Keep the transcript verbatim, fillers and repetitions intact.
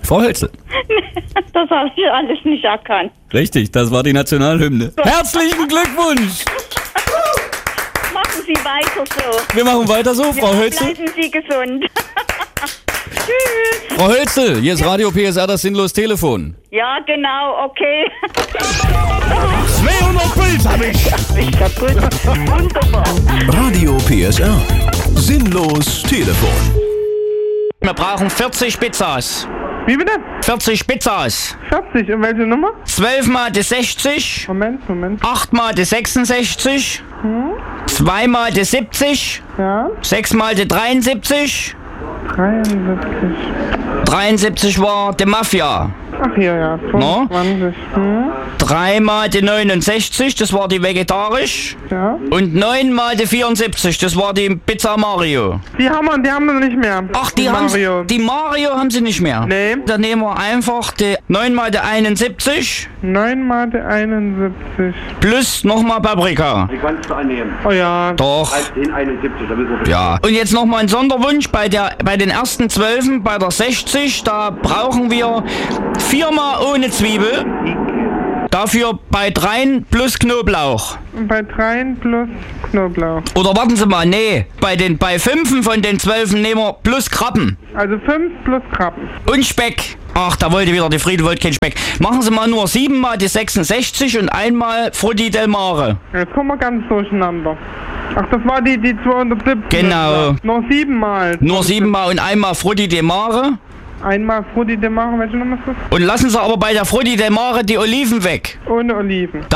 Frau Hölzel. Das habe ich alles nicht erkannt. Richtig, das war die Nationalhymne. Herzlichen Glückwunsch! Machen Sie weiter so. Wir machen weiter so, Frau Ja, Hölzel. bleiben Sie gesund. Tschüss. Frau Hölzel, hier ist Radio P S R, das sinnlos Telefon. Ja, genau, okay. zweihundert Puls hab ich. Ich kaputt. Wunderbar. Radio P S R. Sinnlos Telefon. Wir brauchen vierzig Pizzas. Wie bitte? vierzig Pizzas. vierzig, und welche Nummer? zwölf mal die sechzig. Moment, Moment. acht mal die sechsundsechzig. zwei mal die siebzig. Ja, sechs mal die dreiundsiebzig. dreiundsiebzig. dreiundsiebzig war die Mafia. Ach hier, ja, fünfundzwanzig. Hm? drei mal die neunundsechzig, das war die vegetarisch. Ja. Und neun mal die vierundsiebzig, das war die Pizza Mario. Die haben wir, die haben wir nicht mehr. Ach, die, haben Mario. die Mario haben sie nicht mehr. Nee. Dann nehmen wir einfach die neun mal die einundsiebzig neun mal die einundsiebzig. plus nochmal Paprika. Die kannst du annehmen. Oh ja. Doch. Den einundsiebzig, da müssen wir Ja. Und jetzt nochmal ein Sonderwunsch bei der bei den ersten zwölfen, bei der sechzig, da brauchen wir viermal ohne Zwiebel. Dafür bei dreien plus Knoblauch. Und bei dreien plus Knoblauch. Oder warten Sie mal, nee, bei den bei fünfen von den zwölfen nehmen wir plus Krabben. Also fünf plus Krabben. Und Speck. Ach, da wollte wieder die Friede, wollte kein Speck. Machen Sie mal nur sieben mal die sechsundsechzig und einmal Frutti del Mare. Jetzt kommen wir ganz durcheinander. Ach, das war die, die zweihundertsiebzig. Genau. Nur siebenmal. Nur siebenmal und einmal Frutti del Mare. Einmal Frutti de Mare, welche Nummer ist das? Und lassen Sie aber bei der Frutti del Mare die Oliven weg. Ohne Oliven.